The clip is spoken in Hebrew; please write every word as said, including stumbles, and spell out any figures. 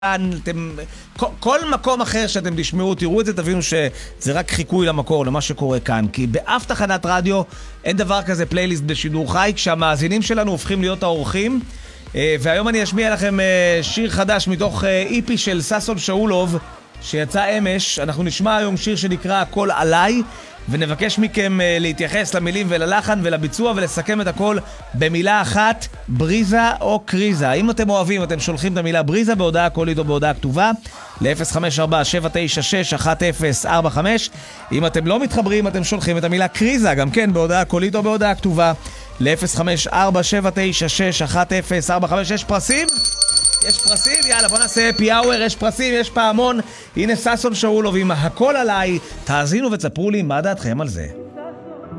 אתם, כל, כל מקום אחר שאתם תשמעו, תראו את זה, תבינו שזה רק חיקוי למקור, למה שקורה כאן. כי באף תחנת רדיו אין דבר כזה פלייליסט בשידור חי, כשהמאזינים שלנו הופכים להיות האורחים. והיום אני אשמיע לכם שיר חדש מתוך איפי של ששון שאולוב, שיצא אמש. אנחנו נשמע היום שיר שנקרא הכל עליי, ונבקש מכם להתייחס למילים וללחן ולביצוע ולסכם את הכל במילה אחת, בריזה או קריזה. אם אתם אוהבים, אתם שולחים את המילה בריזה בהודעה קולית או בהודעה כתובה ל-אפס חמש ארבע שבע תשע שש אחת אפס ארבע חמש. אם אתם לא מתחברים, אתם שולחים את המילה קריזה גם כן בהודעה קולית או בהודעה כתובה ל-אפס חמש ארבע שבע תשע שש אחת אפס ארבע חמש. יש פרסים? יש פרסים? יאללה, בוא נעשה פי אאואר, יש פרסים, יש פעמון. הנה ששון שאולוב עם הכל עליי. תאזינו ותספרו לי מה דעתכם על זה.